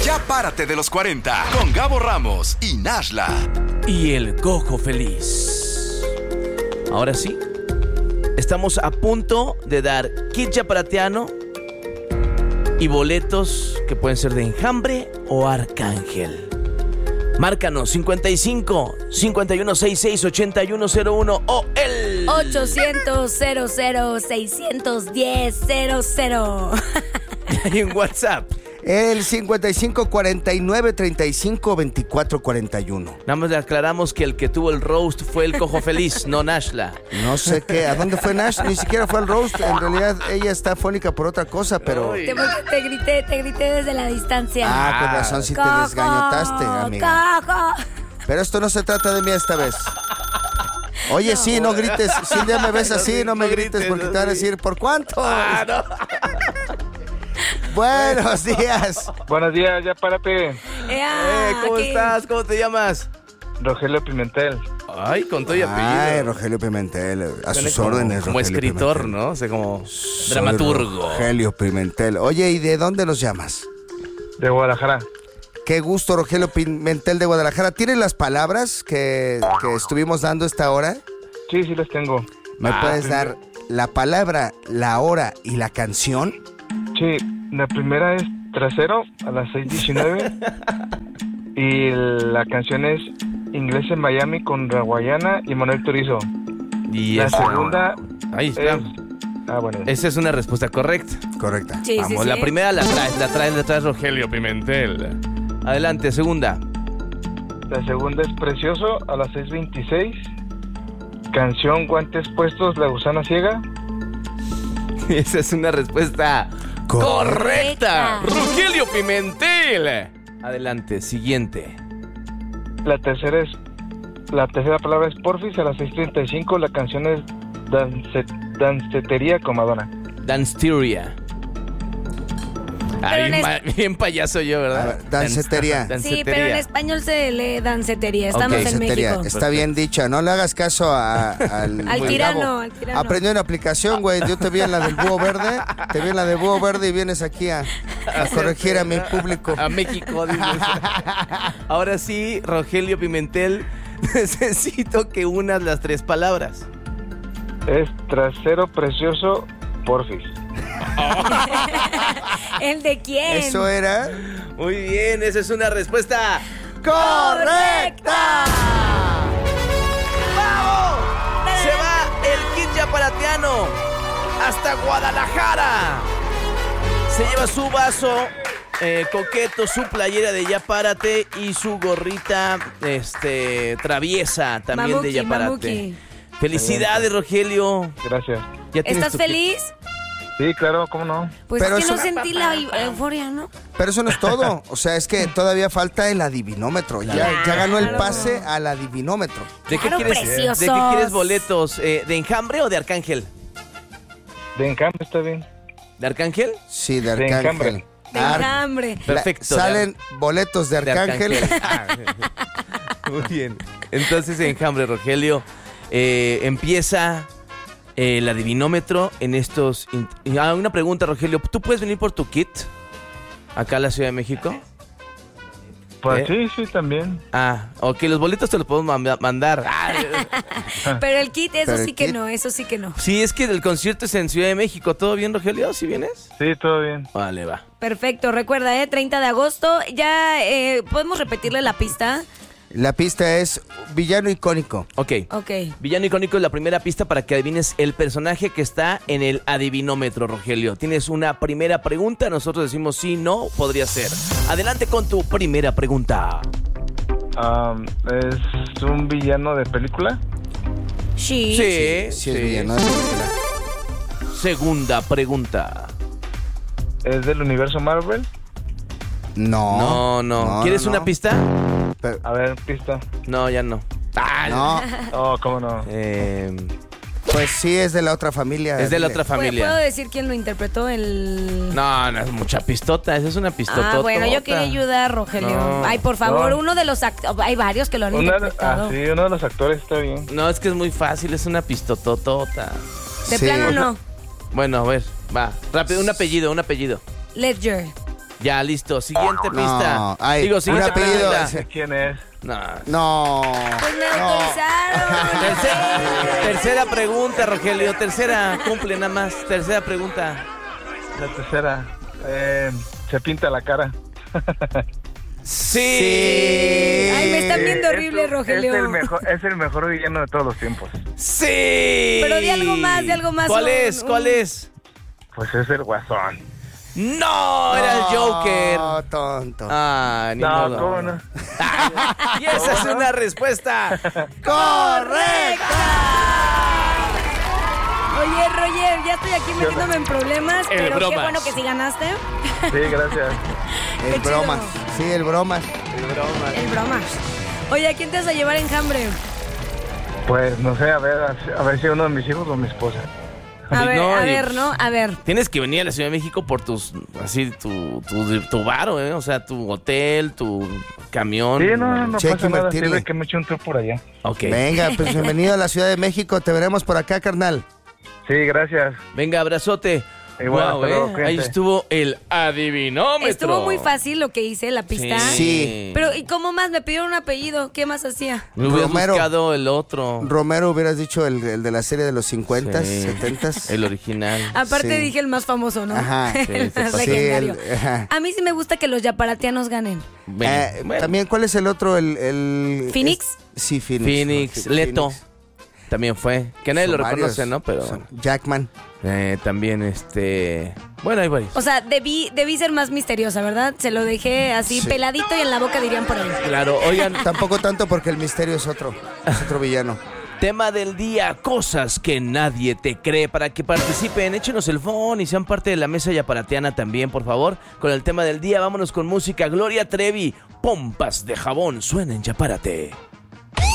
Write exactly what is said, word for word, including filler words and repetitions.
Ya párate de los cuarenta con Gabo Ramos y Nashla. Y el Cojo Feliz. Ahora sí, estamos a punto de dar kit yaparatiano y boletos que pueden ser de Enjambre o Arcángel. Márcanos cincuenta y cinco, cincuenta y uno sesenta y seis, ochenta y uno cero uno o el ochocientos, cero cero, seiscientos diez, cero cero. Y en WhatsApp el cincuenta y cinco, cuarenta y nueve, treinta y cinco, veinticuatro, cuarenta y uno. nada más le aclaramos que el que tuvo el roast fue el Cojo Feliz, no Nashla. No sé qué, ¿a dónde fue Nash? Ni siquiera fue al roast. En realidad ella está afónica por otra cosa, pero... Te, te grité, te grité desde la distancia. Ah, con razón, si te desgañotaste, amiga. Cojo. Pero esto no se trata de mí esta vez. Oye, no, sí, no grites. Si un día me ves así, no me grites porque te van a decir, ¿por cuánto? Ah, no. Buenos días. Buenos días, ya párate. Eh, ¿Cómo ¿qué? estás? ¿Cómo te llamas? Rogelio Pimentel. Ay, con todo y apellido. Ay, Rogelio Pimentel. A sus como, órdenes, como Rogelio escritor, Pimentel. ¿no? O sea, como Soy dramaturgo. Rogelio Pimentel. Oye, ¿y de dónde nos llamas? De Guadalajara. Qué gusto, Rogelio Pimentel de Guadalajara. ¿Tienes las palabras que, que estuvimos dando esta hora? Sí, sí las tengo. ¿Me Ah, puedes sí. dar la palabra, la hora y la canción? Sí, la primera es Trasero a las seis diecinueve. Y la canción es Inglés en Miami con Raguayana y Manuel Turizo. Y La esa- segunda Ahí está. es... Ah, bueno. Esa es una respuesta correcta. Correcta. Sí, Vamos, sí, sí. la primera la traes, la traes, la traes Rogelio Pimentel. Adelante, segunda. La segunda es Precioso a las seis veintiséis. Canción Guantes Puestos, La Gusana Ciega. Esa es una respuesta correcta. Correcta. Rogelio Pimentel. Adelante, siguiente. La tercera es... La tercera palabra es Porfis a las seis treinta y cinco. La canción es Dance, Dancetería con Madonna. Danceteria. Ay, en es- ma- bien payaso yo, A ¿verdad? ver, dancetería. Dancetería. Sí, pero en español se lee dancetería. Estamos Ok, en Dancetería. México. Está bien dicha. No le hagas caso a- al... Al Gabo. tirano, al tirano. Aprendí una aplicación, güey. Yo te vi en la del búho verde. Te vi en la del búho verde y vienes aquí a, a corregir a mi público. A México, dices. Ahora sí, Rogelio Pimentel, necesito que unas las tres palabras. Es Trasero Precioso Porfis. ¿El de quién? Eso era... Muy bien, esa es una respuesta ¡correcta! ¡Vamos! Se va el kit yaparatiano hasta Guadalajara. Se lleva su vaso eh, coqueto, su playera de Yapárate y su gorrita este traviesa también Mamuki, de Yapárate. Mamuki. Felicidades, Rogelio. Gracias. ¿Ya tienes ¿Estás tu kit? feliz? Sí, claro, ¿cómo no? Pues Pero es que no eso- sentí la eu- euforia, ¿no? Pero eso no es todo. O sea, es que todavía falta el adivinómetro. Ya, ya ganó el pase al adivinómetro. ¿De qué Claro, quieres, preciosos. ¿de qué quieres boletos? Eh, ¿De Enjambre o de Arcángel? De Encambre está bien. ¿De Arcángel? Sí, de De Arcángel. Enjambre. De Ar- enjambre. La- Perfecto. Salen boletos de De Arcángel. Arcángel. Muy bien. Entonces, Enjambre, Rogelio, eh, empieza eh, el adivinómetro en estos... in- Ah, una pregunta, Rogelio. ¿Tú puedes venir por tu kit acá a la Ciudad de México? Pues ¿Eh? sí, sí, también. Ah, ok, los boletos te los podemos ma- mandar. Ah, Pero el kit, eso Pero el sí que kit- no, eso sí que no. sí, es que el concierto es en Ciudad de México. ¿Todo bien, Rogelio? ¿Sí vienes? Sí, todo bien. Vale, va. Perfecto, recuerda, ¿eh? treinta de agosto. Ya, eh, ¿podemos repetirle la pista? La pista es villano icónico. Ok. Ok. Villano icónico es la primera pista para que adivines el personaje que está en el adivinómetro, Rogelio. Tienes una primera pregunta, nosotros decimos sí, no, podría ser. Adelante con tu primera pregunta. Am, ¿Es un villano de película? Sí. Sí, Sí, es villano de película. Segunda pregunta. ¿Es del universo Marvel? No. No, no. ¿Quieres no, una no. pista? Pero- A ver, pista. No, ya no. Ah, no, Oh, ¿cómo no? eh, pues sí es de la otra familia. es de la dile. otra ¿Puedo- ¿Puedo familia. decir quién lo interpretó? El... No, no es mucha pistota, esa es una pistota. Ah, bueno, yo quería ayudar, Rogelio. No. Ay, por favor, No. uno de los actores. Hay varios que lo han Una, interpretado. ah, sí, uno de los actores está bien. No, es que es muy fácil, es una pistototota. De Sí. plano no. Bueno, a ver, va. Rápido, un apellido, un apellido. Ledger. Ya, listo. Siguiente pista. No, ay, Digo, siguiente un apellido. pregunta. ¿Quién es? No. No. Pues me no. autorizaron. Tercera, tercera pregunta, Rogelio. Tercera, cumple nada más. Tercera pregunta. La tercera. Eh, se pinta la cara. Sí. Ay, me están viendo horrible, Es- Rogelio. Es el, mejor, es el mejor villano de todos los tiempos. Sí. Pero di algo más, di algo más. ¿Cuál un- es? ¿Cuál un- es? Pues es el Guasón. No, era el Joker. No, tonto. Ah, ni No, modo. ¿cómo no? Y esa es una respuesta. Oye, Roger, ya estoy aquí metiéndome en problemas, El pero qué bromas. bueno que sí ganaste. Sí, gracias. El Qué chido. bromas. Sí, el bromas. El bromas. Oye, ¿a quién te vas a llevar enjambre? Pues no sé, a ver, a, a ver si uno de mis hijos o mi esposa. A Ay, ver, no, a y- ver, ¿no? A ver. Tienes que venir a la Ciudad de México por tus, así, tu, tu, tu varo, ¿eh? O sea, tu hotel, tu camión. Sí, no, no Sí, hay pasa que nada. invertirle. Sirve que me eche un tour por allá. Ok. Venga, pues bienvenido a la Ciudad de México. Te veremos por acá, carnal. Sí, gracias. Venga, abrazote. Igual, Guau, hasta luego, ¿eh? cuídense. Ahí estuvo el adivinómetro. Estuvo muy fácil lo que hice, la pista. Sí. Pero, ¿y cómo más? Me pidieron un apellido. ¿Qué más hacía? Me hubieras Romero. buscado el otro. Romero, hubieras dicho el, el de la serie de los cincuenta, Sí. setenta. El original. Aparte Sí. dije el más famoso, ¿no? Ajá. Sí, el se más pasó. Sí, legendario. el- ajá. A mí sí me gusta que los yaparatianos ganen. Bueno, Eh, bueno. También, ¿cuál es el otro? El, el ¿Phoenix? es- sí, Phoenix. Phoenix, Sí, Leto. Phoenix. También fue. Que nadie Son lo varios. reconoce, ¿no? Pero Son Jackman. eh, también, este... Bueno, hay varios. O sea, debí, debí ser más misteriosa, ¿verdad? Se lo dejé así Sí. peladito y en la boca dirían por ahí. Claro, oigan, Tampoco tanto porque el misterio es otro. Es otro villano. tema del día, cosas que nadie te cree. Para que participen, échenos el phone y sean parte de la mesa yaparatiana también, por favor. Con el tema del día, vámonos con música. Gloria Trevi, pompas de jabón, suena en Yapárate.